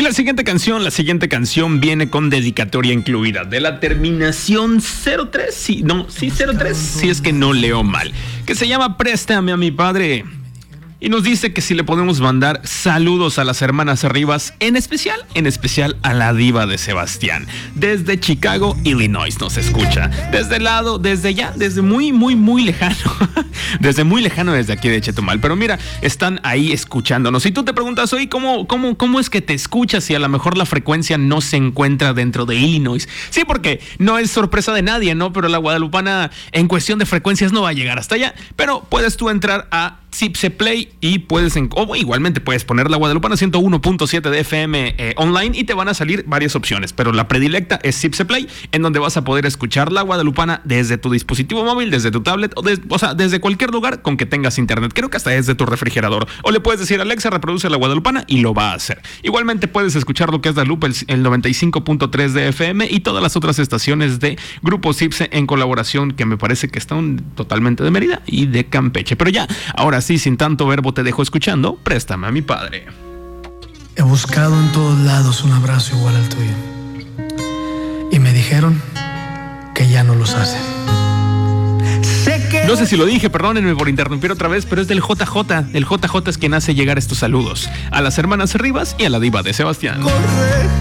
la siguiente canción viene con dedicatoria incluida de la terminación 03, sí, 03, si es que no leo mal, que se llama Préstame a mi padre. Y nos dice que si le podemos mandar saludos a las hermanas Rivas, en especial a la diva de Sebastián. Desde Chicago, Illinois nos escucha. Desde muy lejano. Desde muy lejano desde aquí de Chetumal. Pero mira, están ahí escuchándonos. Y tú te preguntas, oye, ¿cómo es que te escuchas si a lo mejor la frecuencia no se encuentra dentro de Illinois? Sí, porque no es sorpresa de nadie, ¿no? Pero la guadalupana en cuestión de frecuencias no va a llegar hasta allá. Pero puedes tú entrar a Zipse Play y igualmente puedes poner la Guadalupana 101.7 de FM online y te van a salir varias opciones, pero la predilecta es Zipse Play, en donde vas a poder escuchar la Guadalupana desde tu dispositivo móvil, desde tu tablet o sea, desde cualquier lugar con que tengas internet. Creo que hasta desde tu refrigerador. O le puedes decir Alexa, reproduce la Guadalupana y lo va a hacer. Igualmente puedes escuchar lo que es la Lupa, el 95.3 de FM y todas las otras estaciones de Grupo Zipse en colaboración, que me parece que están totalmente de Mérida y de Campeche. Pero ya, ahora sí, sin tanto verbo, te dejo escuchando Préstame a mi padre. He buscado en todos lados un abrazo igual al tuyo, y me dijeron que ya no los hacen. No sé si lo dije, perdónenme por interrumpir otra vez, pero es del JJ. El JJ es quien hace llegar estos saludos a las hermanas Rivas y a la diva de Sebastián. Corre.